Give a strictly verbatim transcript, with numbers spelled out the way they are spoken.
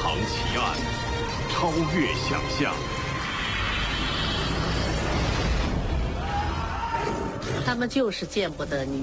藏奇案，超越想象。 他们就是见不得你。